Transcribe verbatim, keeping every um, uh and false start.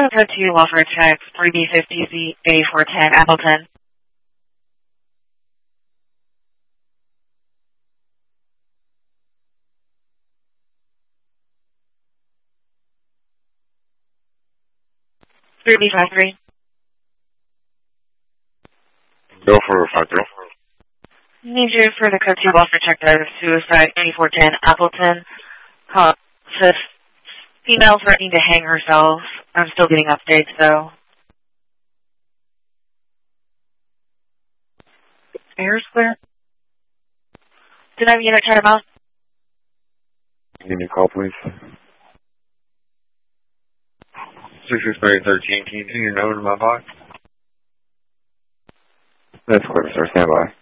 for the code two, welfare check, three B fifty Z A four ten, Appleton. three B five three. Go for five three. Need you for the code two, welfare check, driver suicide, A four ten, Appleton. Call, says female threatening to hang herself. I'm still getting updates, though. Air's clear. Did I have a unit turn about? Give me a call, please. six six nine thirteen, can you turn your node in my box? That's clear, sir. Stand by.